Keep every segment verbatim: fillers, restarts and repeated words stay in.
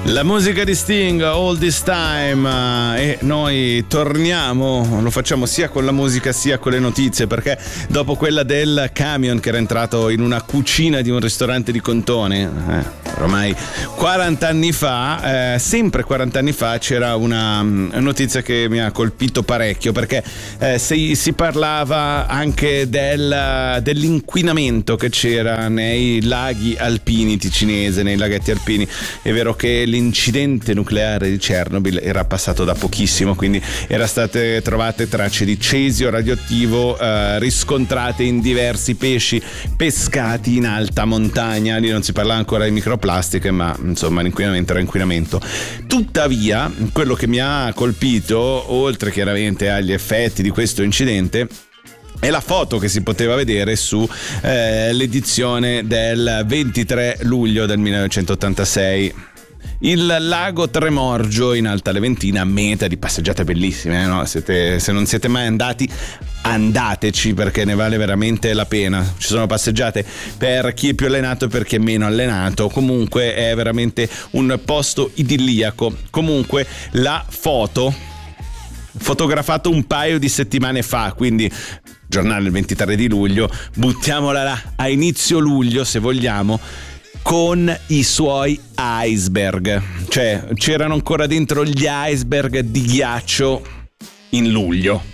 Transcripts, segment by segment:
La musica di Sting, All This Time, e noi torniamo, lo facciamo sia con la musica sia con le notizie, perché dopo quella del camion che era entrato in una cucina di un ristorante di Contone, eh, ormai quaranta anni fa, eh, sempre quaranta anni fa, c'era una notizia che mi ha colpito parecchio, perché eh, si, si parlava anche del, dell'inquinamento che c'era nei laghi alpini ticinese, nei laghetti alpini. È vero che l'incidente nucleare di Chernobyl era passato da pochissimo, quindi erano state trovate tracce di cesio radioattivo eh, riscontrate in diversi pesci pescati in alta montagna. Lì non si parlava ancora di microplastiche, ma insomma l'inquinamento era inquinamento. Tuttavia, quello che mi ha colpito, oltre chiaramente agli effetti di questo incidente, è la foto che si poteva vedere su eh, l'edizione del ventitré luglio del millenovecentottantasei. Il lago Tremorgio in Alta Leventina, meta di passeggiate bellissime, eh, no? Siete, se non siete mai andati, andateci, perché ne vale veramente la pena. Ci sono passeggiate per chi è più allenato e per chi è meno allenato. Comunque è veramente un posto idilliaco. Comunque la foto, fotografato un paio di settimane fa, quindi giornale il ventitré di luglio, buttiamola là a inizio luglio se vogliamo, con i suoi iceberg. Cioè c'erano ancora dentro gli iceberg di ghiaccio in luglio.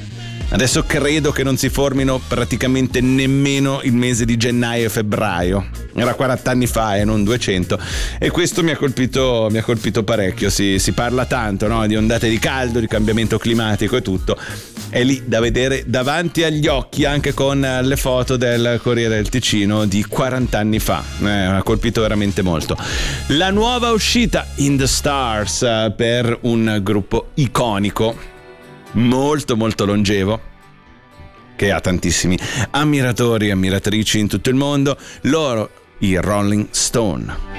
Adesso credo che non si formino praticamente nemmeno il mese di gennaio e febbraio. Era quaranta anni fa e non duecento, e questo mi ha colpito, mi ha colpito parecchio. Si, si parla tanto, no? Di ondate di caldo, di cambiamento climatico e tutto. È lì da vedere davanti agli occhi, anche con le foto del Corriere del Ticino di quaranta anni fa. Eh, mi ha colpito veramente molto. La nuova uscita In The Stars per un gruppo iconico, molto molto longevo, che ha tantissimi ammiratori e ammiratrici in tutto il mondo, loro, i Rolling Stone.